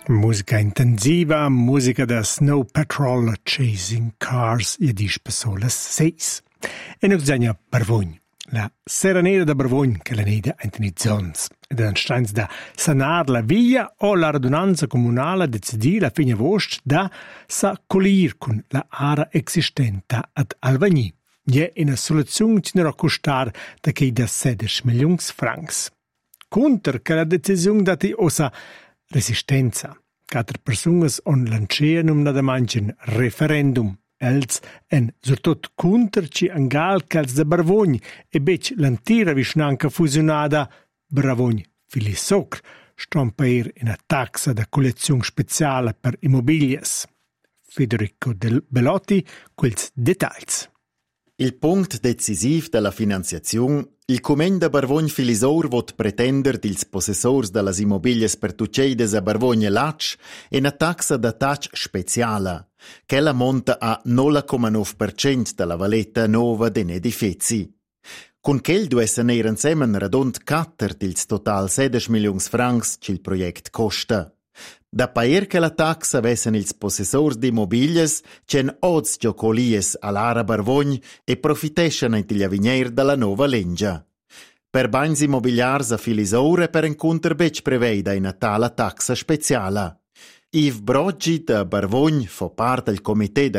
Musica intensiva, musica da Snow Patrol, Chasing Cars, e dispa solas 6. E non bisogna Barvogn. La Serenera da Barvogn, che la neda Anthony Zons. Ed è steins da sanar la via o la radunanza comunale decidi la fine vost da sa colir con la ara existenta ad Alvagni. Je una soluzione ci ne costar da che da 16 milions francs. Conter che la decisione dati osa resistenza. 4 personas on lancieren da manchen referendum. Els en surtot conter ci angal cals de Barvogn e bec l'antira visnanca fusionada Barvogn Filisocr strompair in a taxa da collezione speciale per immobilies. Federico Del Bellotti, quels detalls. Il punct decisiv della finanziazione, il Cumen da Barvogn Filisor vot pretender dils possessors dallas immobilies pertuceides a Barvogn e Latsch e una taxa da tax speciala, che la monta a 0,9% della valetta nova den edifici. Con quel duessen eiran semen radont 4 dils total 16 milions francs c'il project costa. Da pair che la taxa vessen ils possessors di immobilies c'en oz giocolies all'ara Barvogn e profiteschen in tiglia vigner dalla nova legge. Per bains immobiliars a Filisor e per encunter bec preveida in tala taxa speciala. Yves Broggi da Barvogn fa parte del comité